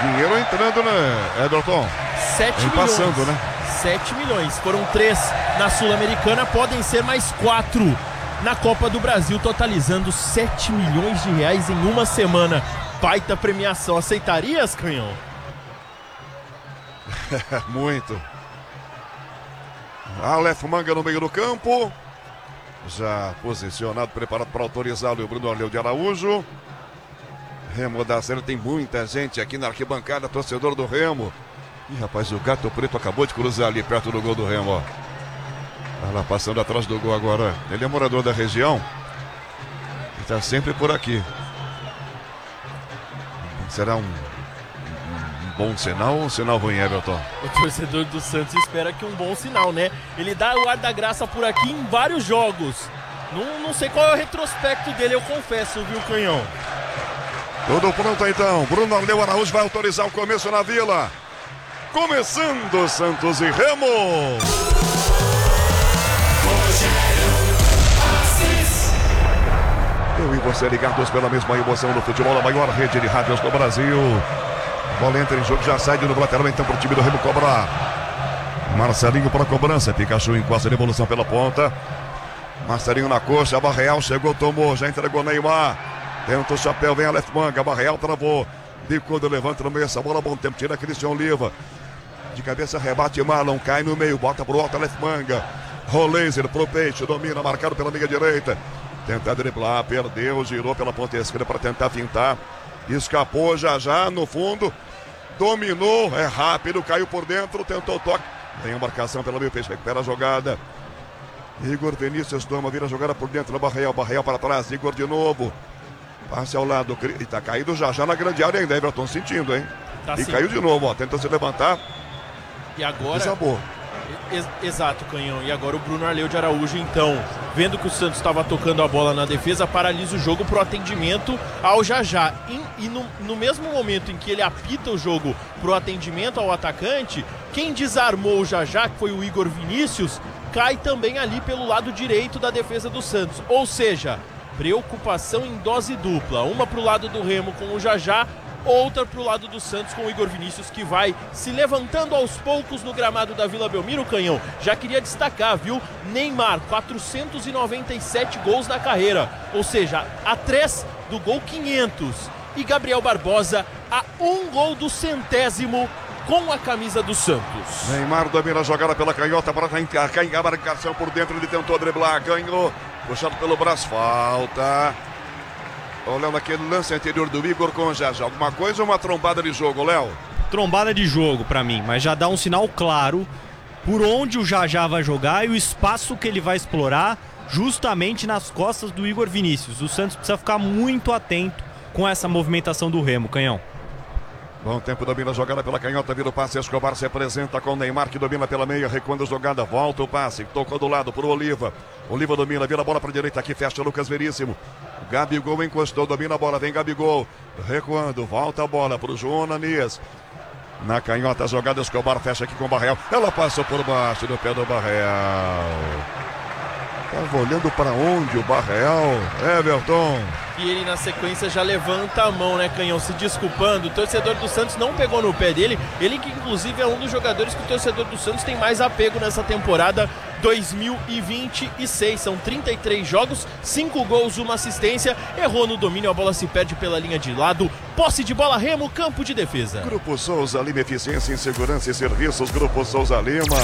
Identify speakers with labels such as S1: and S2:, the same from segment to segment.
S1: Dinheiro entrando, né, Everton?
S2: 7 milhões.
S1: Passando, né?
S2: 7 milhões. Foram 3 na Sul-Americana, podem ser mais 4 na Copa do Brasil, totalizando 7 milhões de reais em uma semana. Baita premiação. Aceitarias, Canhão?
S1: Muito. Aleph Manga no meio do campo. Já posicionado, preparado para autorizá-lo. E o Bruno Arleu de Araújo. Remo da Serra, tem muita gente aqui na arquibancada, torcedor do Remo. Ih, rapaz, o Gato Preto acabou de cruzar ali perto do gol do Remo, ó. Tá lá passando atrás do gol agora. Ele é morador da região. E tá sempre por aqui. Será um bom sinal ou um sinal ruim, Everton?
S2: O torcedor do Santos espera que um bom sinal, né? Ele dá o ar da graça por aqui em vários jogos. Não sei qual é o retrospecto dele, eu confesso, viu, Canhão?
S1: Tudo pronto então. Bruno Arleu Araújo vai autorizar o começo na Vila. Começando Santos e Remo. Eu e você ligados pela mesma emoção no futebol, a maior rede de rádios do Brasil. Bola entra em jogo, já sai de novo lateral então para o time do Remo cobrar. Marcelinho para a cobrança. Pikachu encosta de evolução pela ponta. Marcelinho na coxa, Barreal chegou, tomou, já entregou Neymar. Tenta o chapéu, vem Aleph Manga, Barreal travou. Bicudo levanta no meio, essa bola, bom tempo, tira Cristian Oliva. De cabeça rebate Marlon, cai no meio, bota pro alto Aleph Manga. Rolaser pro Peixe, domina, marcado pela meia direita. Tenta driblar, perdeu, girou pela ponta esquerda para tentar fintar. Escapou já no fundo. Dominou, é rápido, caiu por dentro, tentou o toque. Vem a marcação pela meio, Peixe recupera a jogada. Igor Vinícius toma, vira a jogada por dentro do Barreal para trás, Igor de novo. Passe ao lado, e tá caído já na grande área ainda, Everton sentindo, hein?
S2: Tá
S1: e
S2: sim.
S1: Caiu de novo, ó, tenta se levantar.
S2: E agora...
S1: Desabou.
S2: Exato, Canhão. E agora o Bruno Arleu de Araújo, então, vendo que o Santos estava tocando a bola na defesa, paralisa o jogo pro atendimento ao Jajá. E no mesmo momento em que ele apita o jogo pro atendimento ao atacante, quem desarmou o Jajá, que foi o Igor Vinícius, cai também ali pelo lado direito da defesa do Santos. Ou seja, preocupação em dose dupla. Uma pro lado do Remo com o Jajá, outra pro lado do Santos com o Igor Vinícius, que vai se levantando aos poucos no gramado da Vila Belmiro. Canhão, já queria destacar, viu? Neymar, 497 gols na carreira, ou seja, a 3 do gol 500. E Gabriel Barbosa a 1 gol do 100º com a camisa do Santos.
S1: Neymar domina a jogada pela canhota para a marcação por dentro, ele tentou driblar, ganhou, puxado pelo braço, falta. Olhando aquele lance anterior do Igor com o Jajá. Alguma coisa ou uma trombada de jogo, Léo?
S3: Trombada de jogo pra mim, mas já dá um sinal claro por onde o Jajá vai jogar e o espaço que ele vai explorar justamente nas costas do Igor Vinícius. O Santos precisa ficar muito atento com essa movimentação do Remo, Canhão.
S1: Bom tempo, domina a jogada pela canhota, vira o passe, Escobar se apresenta com o Neymar, que domina pela meia, recuando a jogada, volta o passe, tocou do lado pro Oliva. Oliva domina, vira a bola para a direita, aqui fecha Lucas Veríssimo. Gabigol encostou, domina a bola, vem Gabigol, recuando, volta a bola pro João Ananias. Na canhota, a jogada, Escobar fecha aqui com o Barreal, ela passou por baixo do pé do Barreal. Estava olhando para onde o Barreal, Everton.
S2: E ele na sequência já levanta a mão, né, Canhão, se desculpando. O torcedor do Santos não pegou no pé dele. Ele que inclusive é um dos jogadores que o torcedor do Santos tem mais apego nessa temporada 2026. São 33 jogos, 5 gols, 1 assistência. Errou no domínio, a bola se perde pela linha de lado. Posse de bola, Remo, campo de defesa.
S1: Grupo Souza Lima, eficiência em segurança e serviços. Grupo Souza Lima.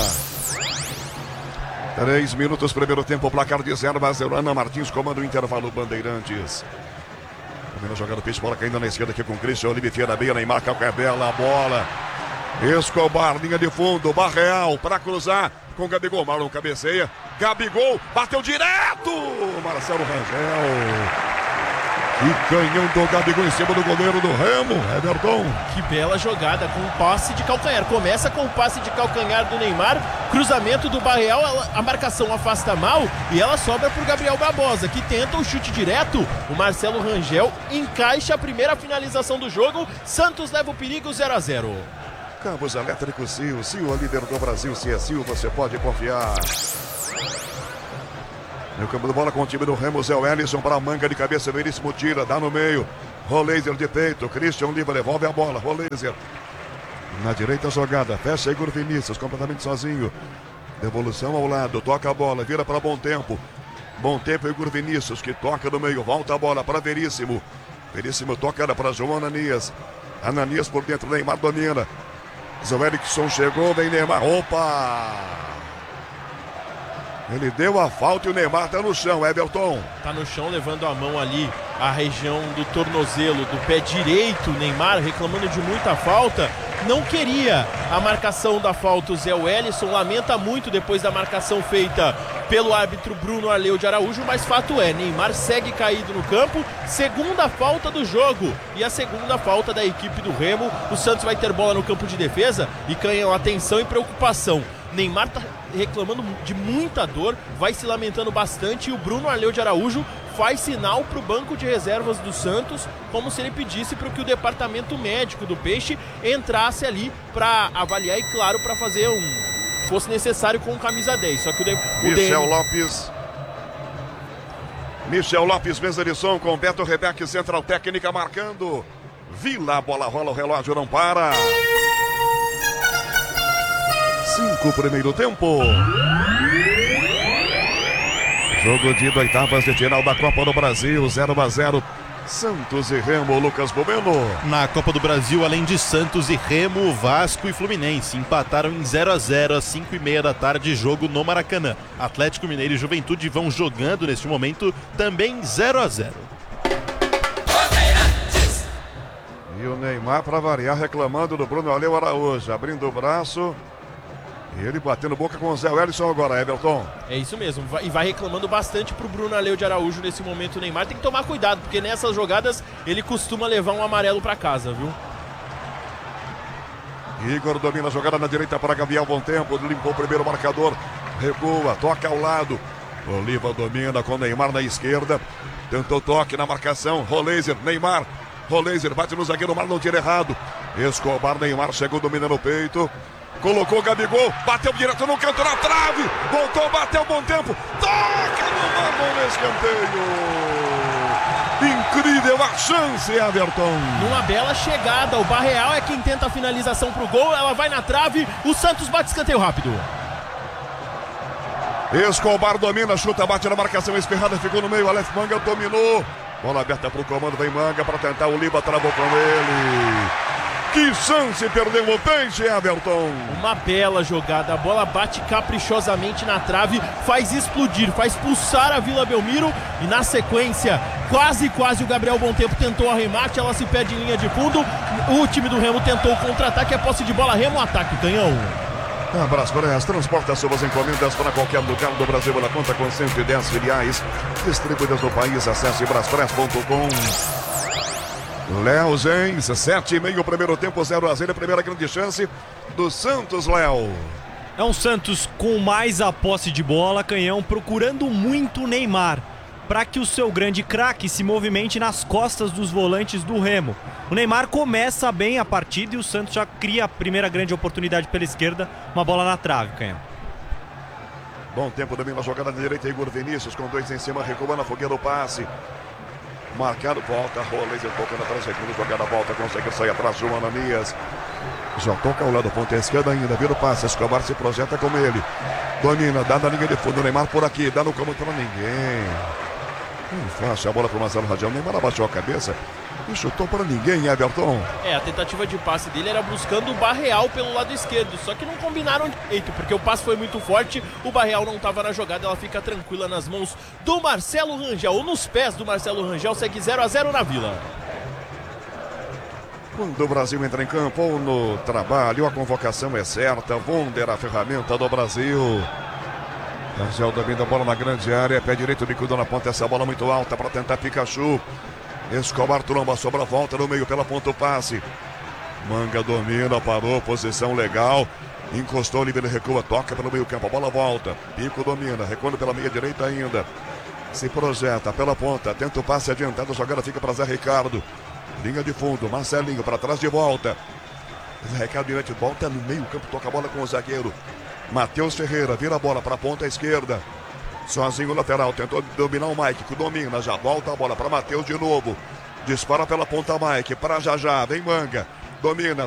S1: 3 minutos, primeiro tempo, placar de 0-0. Ana Martins comanda o intervalo, Bandeirantes. Primeira jogada, Peixe, bola caindo na esquerda aqui com o Cristian Oliva, Fiera Beia, Neymar, Calcabela, a bola. Escobar, linha de fundo, Barreal para cruzar com Gabigol, Marlon cabeceia. Gabigol, bateu direto! Marcelo Rangel. E canhão do Gabigol em cima do goleiro do Remo, Everton.
S2: Que bela jogada com um passe de calcanhar. Começa com o passe de calcanhar do Neymar, cruzamento do Barreal, a marcação afasta mal e ela sobra para o Gabriel Barbosa, que tenta o chute direto. O Marcelo Rangel encaixa a primeira finalização do jogo. Santos leva o perigo, 0-0.
S1: Cabos elétricos Sil, Sil, a líder do Brasil. Se é Sil, você pode confiar. No campo de bola com o time do Remo, Zé Wellison para a manga de cabeça, Veríssimo tira, dá no meio. Roleiser de peito, Christian Oliva devolve a bola, Roleiser. Na direita jogada, fecha Igor Vinícius, completamente sozinho. Devolução ao lado, toca a bola, vira para Bom Tempo. Bom Tempo, Igor Vinícius, que toca no meio, volta a bola para Veríssimo. Veríssimo toca para João Ananias. Ananias por dentro, Neymar domina. Zé Erickson chegou, vem Neymar, opa! Ele deu a falta e o Neymar tá no chão, Everton.
S2: Tá no chão, levando a mão ali, a região do tornozelo, do pé direito. Neymar reclamando de muita falta. Não queria a marcação da falta. O Zé Wellison lamenta muito depois da marcação feita pelo árbitro Bruno Arleu de Araújo, mas fato é, Neymar segue caído no campo. Segunda falta do jogo e a segunda falta da equipe do Remo. O Santos vai ter bola no campo de defesa e Canhão, atenção e preocupação. Neymar tá reclamando de muita dor, vai se lamentando bastante e o Bruno Arleu de Araújo faz sinal para o banco de reservas do Santos, como se ele pedisse para que o departamento médico do Peixe entrasse ali para avaliar e, claro, para fazer fosse necessário com camisa 10. Só que
S1: Michel Lopes, mesa de som com Beto Rebeque, central técnica marcando. Vila, a bola rola, o relógio não para. 5 primeiro tempo. Jogo de oitavas de final da Copa do Brasil, 0-0. Santos e Remo, Lucas Bobeno.
S4: Na Copa do Brasil, além de Santos e Remo, Vasco e Fluminense empataram em 0-0 às 5h30 da tarde, jogo no Maracanã. Atlético Mineiro e Juventude vão jogando neste momento também 0-0.
S1: E o Neymar, para variar, reclamando do Bruno Arleu Araújo, abrindo o braço. E ele batendo boca com o Zé Wellison agora, Everton.
S2: É isso mesmo, e vai reclamando bastante pro Bruno Arleu de Araújo nesse momento. O Neymar tem que tomar cuidado, porque nessas jogadas ele costuma levar um amarelo para casa, viu?
S1: Igor domina a jogada na direita para Gabriel Bom Tempo, limpou o primeiro marcador, recua, toca ao lado. Oliva domina com Neymar na esquerda, tentou toque na marcação, Roleiser, Neymar. Roleiser bate no zagueiro, Mar não tira errado. Escobar, Neymar chegou, domina no peito. Colocou o Gabigol, bateu direto no canto, na trave, voltou, bateu, Bom Tempo, toca no mano no escanteio. Incrível a chance, Everton.
S2: Numa bela chegada, o Barreal é quem tenta a finalização pro gol, ela vai na trave, o Santos bate escanteio rápido.
S1: Escobar domina, chuta, bate na marcação, espirrada, ficou no meio, Aleph Manga dominou. Bola aberta pro comando, vem Manga para tentar, o Liba travou com ele. Que chance, perdeu o Peixe, Everton.
S2: Uma bela jogada, a bola bate caprichosamente na trave, faz explodir, faz pulsar a Vila Belmiro e na sequência, quase o Gabriel Bom Tempo tentou arremate, ela se perde em linha de fundo, o time do Remo tentou o contra-ataque, a posse de bola, Remo, ataque, Canhão.
S1: Abraço Goiás, transporta suas encomendas para qualquer lugar do Brasil, ela conta com 110 filiais distribuídas no país, acesse braspress.com. Léo Gens, 7,5 primeiro tempo, 0-0, a primeira grande chance do Santos, Léo.
S3: É um Santos com mais a posse de bola, Canhão, procurando muito o Neymar, para que o seu grande craque se movimente nas costas dos volantes do Remo. O Neymar começa bem a partida e o Santos já cria a primeira grande oportunidade pela esquerda, uma bola na trave, Canhão.
S1: Bom Tempo também na jogada na direita, Igor Vinícius com 2 em cima, recua na fogueira o passe. Marcado, volta, Roleiser tocando atrás, segunda jogada, volta, consegue sair atrás, João Ananias. Já toca ao lado, ponta esquerda ainda, vira o passe, Escobar se projeta com ele. Domina, dá na linha de fundo, Neymar por aqui, dá no comando para ninguém. Faixa a bola para o Marcelo Radião, Neymar abaixou a cabeça e chutou para ninguém, Everton.
S2: A tentativa de passe dele era buscando o Barreal pelo lado esquerdo, só que não combinaram direito, porque o passe foi muito forte, o Barreal não estava na jogada, ela fica tranquila nas mãos do Marcelo Rangel, ou nos pés do Marcelo Rangel, segue 0-0 na Vila.
S1: Quando o Brasil entra em campo ou no trabalho, a convocação é certa, Wonder, a ferramenta do Brasil. Rangel domina a bola na grande área, pé direito, bicudo na ponta, essa bola muito alta para tentar Pikachu. Escobar tromba, sobra volta no meio pela ponta o passe. Manga domina, parou, posição legal. Encostou, ele recua, toca pelo meio campo, a bola volta. Pico domina, recuando pela meia direita ainda. Se projeta pela ponta, tenta o passe adiantado, a jogada fica para Zé Ricardo. Linha de fundo, Marcelinho para trás de volta. Zé Ricardo direto de volta no meio campo, toca a bola com o zagueiro. Matheus Ferreira vira a bola para a ponta esquerda. Sozinho o lateral, tentou dominar o Mike, que domina, já volta a bola para Matheus de novo. Dispara pela ponta Mike. Para já. Vem Manga. Domina.